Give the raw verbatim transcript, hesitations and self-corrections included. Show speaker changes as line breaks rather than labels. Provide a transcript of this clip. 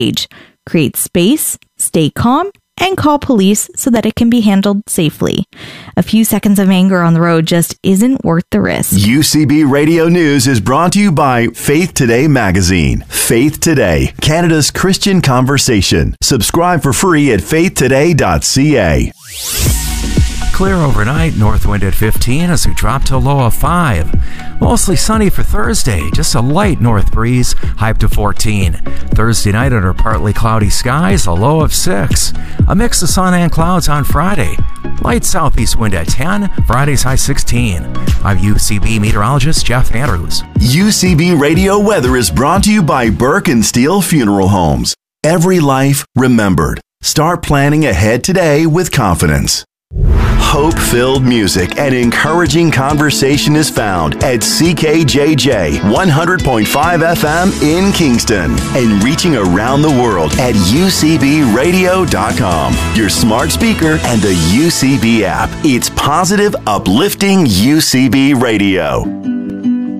age. Create space, stay calm, and call police so that it can be handled safely. A few seconds of anger on the road just isn't worth the risk.
U C B Radio News is brought to you by Faith Today magazine. Faith Today, Canada's Christian conversation. Subscribe for free at faith today dot c a.
Clear overnight, north wind at fifteen as we drop to a low of five. Mostly sunny for Thursday, just a light north breeze, high up to fourteen. Thursday night under partly cloudy skies, a low of six. A mix of sun and clouds on Friday. Light southeast wind at ten, Friday's high sixteen. I'm U C B meteorologist Jeff Andrews.
U C B Radio Weather is brought to you by Burke and Steele Funeral Homes. Every life remembered. Start planning ahead today with confidence. Hope-filled music and encouraging conversation is found at C K J J one hundred point five F M in Kingston and reaching around the world at U C B radio dot com, your smart speaker, and the U C B app. It's positive, uplifting U C B Radio.